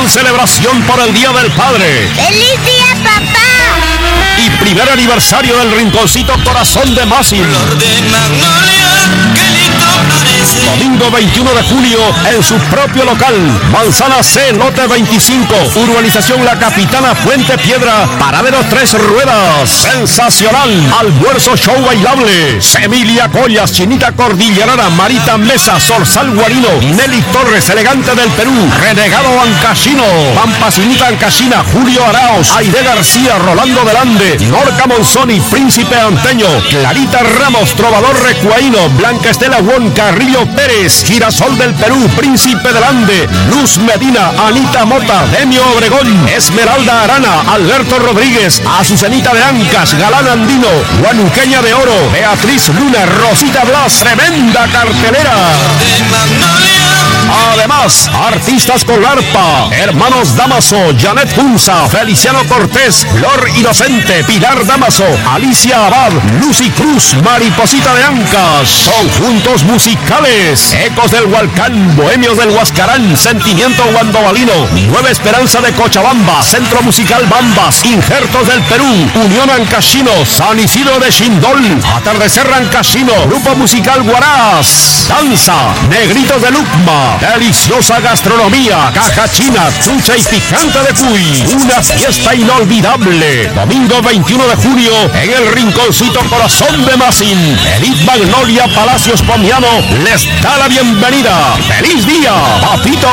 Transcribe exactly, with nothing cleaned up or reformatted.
gran celebración por el Día del Padre. ¡Feliz día, papá! Y primer aniversario del Rinconcito Corazón de Masin. Flor de magnolia, qué lindo parece. Domingo veintiuno de julio en su propio local. Manzana C, lote veinticinco. Urbanización La Capitana, Puente Piedra. Paradero Tres Ruedas. Sensacional. Almuerzo show bailable. Emilia Collas, Chinita Cordillerana, Marita Mesa, Sorsal Guarino, Nelly Torres, Elegante del Perú, Renegado Ancashino, Pampacinita Ancashina, Julio Araos, Aide García, Rolando Delande, Norca Monzoni, Príncipe Anteño, Clarita Ramos, Trovador Recuaíno, Blanca Estela Won, Carrillo Pérez, Girasol del Perú, Príncipe Delande, Luz Medina, Anita Mota, Demio Obregón, Esmeralda Arana, Alberto Rodríguez, Azucenita de Ancas, Galán Andino, Guanuqueña de Oro, Beatriz Luna, Rosita Blas, tremenda cartelera. De magnolia. Además, artistas con arpa, Hermanos Damaso, Janet Punza, Feliciano Cortés, Flor Inocente, Pilar Damaso, Alicia Abad, Lucy Cruz, Mariposita de Ancas, conjuntos musicales, Ecos del Hualcán, Bohemios del Huascarán, Sentimiento Guandobalino, Nueva Esperanza de Cochabamba, Centro Musical Bambas, Injertos del Perú, Unión Ancashino, San Isidro de Xindol, Atardecer Ancashino, Grupo Musical Guarás, Danza, Negritos de Lucma, deliciosa gastronomía, caja china, trucha y picante de cuy, una fiesta inolvidable. Domingo veintiuno de julio en el Rinconcito Corazón de Masin. Elite Magnolia Palacios Pomiano les da la bienvenida. ¡Feliz día, Papito